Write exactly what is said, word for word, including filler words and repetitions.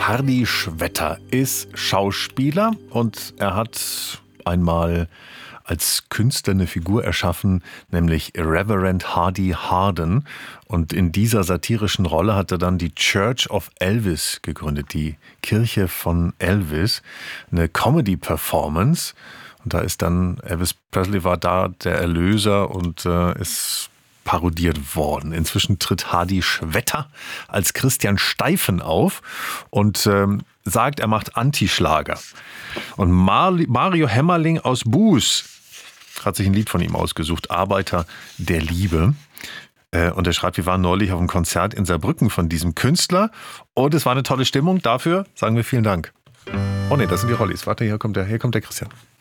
Hardy Schwetter ist Schauspieler und er hat einmal als Künstler eine Figur erschaffen, nämlich Reverend Hardy Harden. Und in dieser satirischen Rolle hat er dann die Church of Elvis gegründet, die Kirche von Elvis, eine Comedy-Performance. Und da ist dann, Elvis Presley war da der Erlöser und äh, ist parodiert worden. Inzwischen tritt Hardy Schwetter als Christian Steifen auf und ähm, sagt, er macht Antischlager. Und Mar- Mario Hämmerling aus Buß hat sich ein Lied von ihm ausgesucht, Arbeiter der Liebe. Äh, und er schreibt, wir waren neulich auf einem Konzert in Saarbrücken von diesem Künstler und es war eine tolle Stimmung. Dafür sagen wir vielen Dank. Oh ne, das sind die Rollis. Warte, hier kommt der, hier kommt der Christian.